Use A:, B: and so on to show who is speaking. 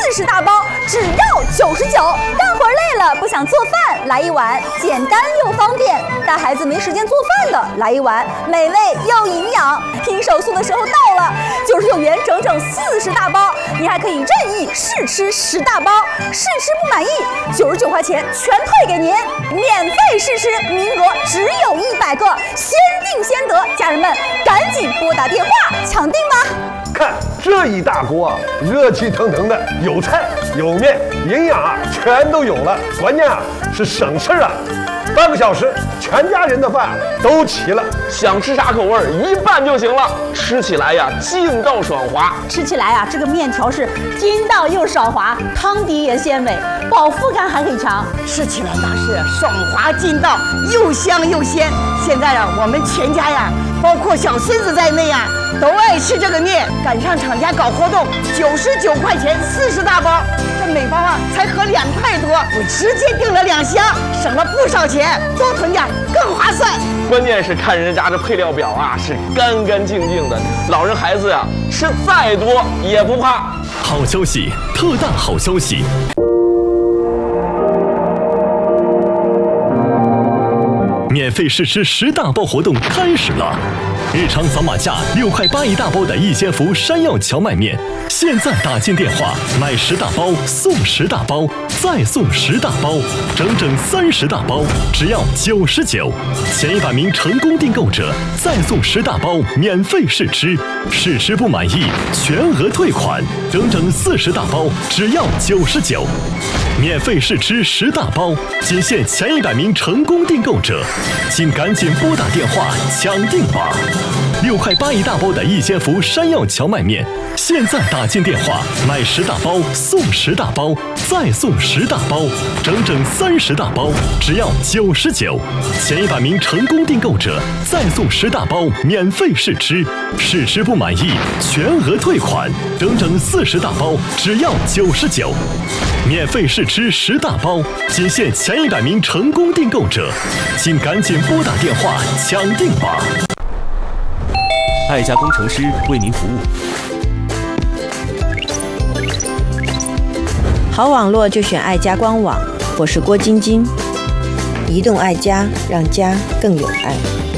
A: 40大包，只要99。干活累了不想做饭，来一碗简单又方便；带孩子没时间做饭的，来一碗美味又营养。拼手速的时候到了，99元整整40大包，你还可以任意试吃10大包，试吃不满意，99块钱全退给您，免费试吃，名额只有100个，先定先得，家人们赶紧拨打电话抢定吧！
B: 看这一大锅啊，热气腾腾的，有菜有面，营养啊全都有了，关键啊是省事啊。半个小时，全家人的饭都齐了。
C: 想吃啥口味一拌就行了，吃起来呀劲道爽滑。
A: 吃起来啊，这个面条是筋道又爽滑，汤底也鲜美，饱腹感还很强。
D: 吃起来那是爽滑劲道，又香又鲜。现在啊，我们全家呀，包括小孙子在内呀，都爱吃这个面。赶上厂家搞活动，99块钱40大包，这每包啊才合2块多，我直接订了2箱，省了不少钱，多囤点更划算。
C: 关键是看人家这配料表啊，是干干净净的，老人孩子呀吃再多也不怕。
E: 好消息，特大好消息！免费试吃10大包活动开始了！日常扫码价6块8一大包的逸仙福山药荞麦面，现在打进电话买10大包送10大包，再送10大包，整整30大包，只要99。前100名成功订购者再送10大包免费试吃，试吃不满意全额退款，整整40大包，只要99。免费试吃10大包，仅限前100名成功订购者，请赶紧拨打电话抢订吧！6块8一大包的逸仙福山药荞麦面，现在打进电话买10大包送10大包，再送10大包，整整30大包，只要99。前100名成功订购者再送10大包免费试吃，试吃不满意全额退款，整整40大包，只要99。免费试吃10大包，仅限前100名成功订购者，请赶紧拨打电话抢订吧！
F: 爱家工程师为您服务。
G: 好网络就选爱家官网，我是郭晶晶。移动爱家，让家更有爱。